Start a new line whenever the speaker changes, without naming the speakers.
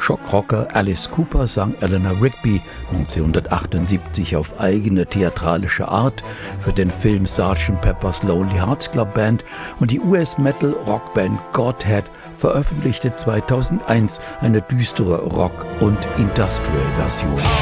Schockrocker Alice Cooper sang Eleanor Rigby 1978 auf eigene theatralische Art für den Film Sgt. Pepper's Lonely Hearts Club Band und die US-Metal-Rockband Godhead veröffentlichte 2001 eine düstere Rock- und Industrial-Version.